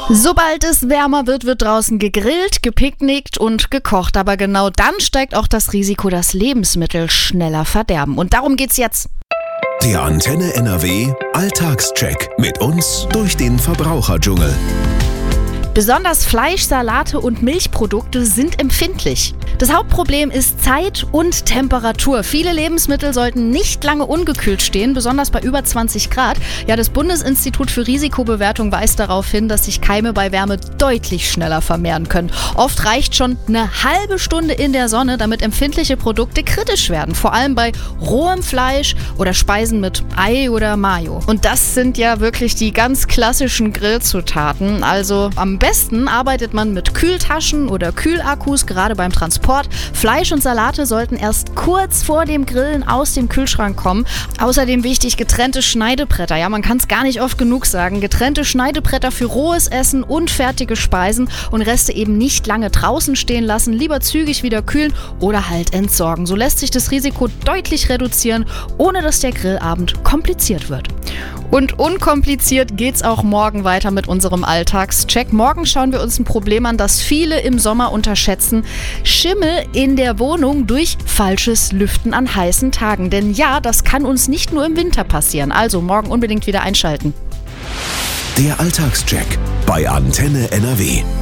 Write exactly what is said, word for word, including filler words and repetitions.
Sobald es wärmer wird, wird draußen gegrillt, gepicknickt und gekocht. Aber genau dann steigt auch das Risiko, dass Lebensmittel schneller verderben. Und darum geht's jetzt. Der Antenne N R W Alltagscheck mit uns durch den Verbraucherdschungel. Besonders Fleisch, Salate und Milchprodukte sind empfindlich. Das Hauptproblem ist Zeit und Temperatur. Viele Lebensmittel sollten nicht lange ungekühlt stehen, besonders bei über zwanzig Grad. Ja, das Bundesinstitut für Risikobewertung weist darauf hin, dass sich Keime bei Wärme deutlich schneller vermehren können. Oft reicht schon eine halbe Stunde in der Sonne, damit empfindliche Produkte kritisch werden. Vor allem bei rohem Fleisch oder Speisen mit Ei oder Mayo. Und das sind ja wirklich die ganz klassischen Grillzutaten. Also am besten arbeitet man mit Kühltaschen oder Kühlakkus, gerade beim Transport. Fleisch und Salate sollten erst kurz vor dem Grillen aus dem Kühlschrank kommen. Außerdem wichtig, getrennte Schneidebretter. Ja, man kann es gar nicht oft genug sagen. Getrennte Schneidebretter für rohes Essen und fertige Speisen und Reste eben nicht lange draußen stehen lassen. Lieber zügig wieder kühlen oder halt entsorgen. So lässt sich das Risiko deutlich reduzieren, ohne dass der Grillabend kompliziert wird. Und unkompliziert geht's auch morgen weiter mit unserem Alltagscheck. Morgen schauen wir uns ein Problem an, das viele im Sommer unterschätzen. Schimmel in der Wohnung durch falsches Lüften an heißen Tagen. Denn ja, das kann uns nicht nur im Winter passieren. Also morgen unbedingt wieder einschalten. Der Alltagscheck bei Antenne N R W.